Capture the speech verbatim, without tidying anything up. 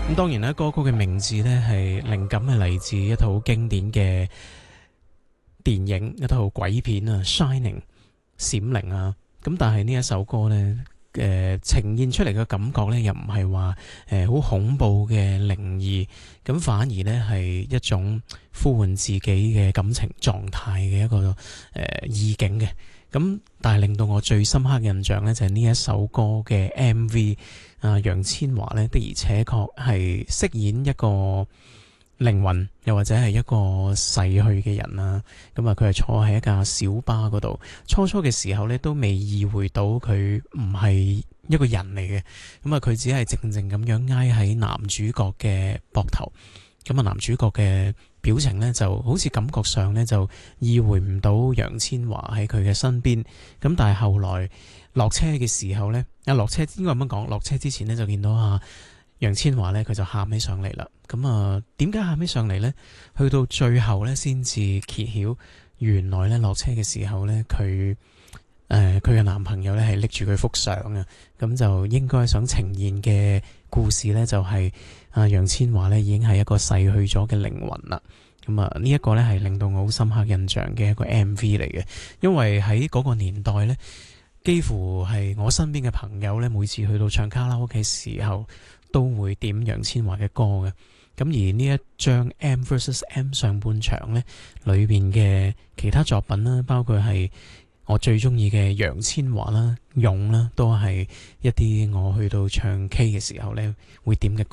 咁當然啦，歌曲嘅名字呢係靈感係嚟自一套好經典嘅電影，一套鬼片啊，《Shining》閃靈啊。咁但係呢一首歌呢，誒、呃、呈現出嚟嘅感覺呢，又唔係話誒好恐怖嘅靈異，咁反而呢係一種呼喚自己嘅感情狀態嘅一個誒、呃、意境嘅。咁但係令到我最深刻嘅印象呢，就係、是、呢一首歌嘅 M V。啊，楊千嬅呢的而且確係飾演一個靈魂，又或者係一個逝去嘅人啦。咁啊，佢係坐喺一架小巴嗰度，初初嘅時候呢都未意會到佢唔係一個人嚟嘅。咁啊，佢只係靜靜咁樣挨喺男主角嘅膊頭。咁啊，男主角嘅表情呢就好似感覺上呢就意會唔到楊千嬅喺佢嘅身邊。咁但係後來落車嘅時候呢，啊落車應該咁樣講，落車之前呢就見到啊楊千嬅呢，佢就喊起上嚟啦。咁啊，點解喊起上嚟呢？去到最後呢，先至揭曉，原來呢落車嘅時候呢，佢誒佢嘅男朋友呢係拎住佢幅相啊。咁就應該想呈現嘅故事呢，就係啊楊千嬅呢已經係一個逝去咗嘅靈魂啦。咁啊呢一個呢係令到我好深刻印象嘅一個 M V 嚟嘅，因為喺嗰個年代呢，幾乎係我身邊嘅朋友呢，每次去到唱卡拉 OK 嘅時候，都會點楊千嬅嘅歌嘅。咁而呢一張 M versus M 上半場呢，裏邊嘅其他作品啦，包括係我最中意嘅楊千嬅啦、勇啦，都係一啲我去到唱 K 嘅時候呢會點嘅歌。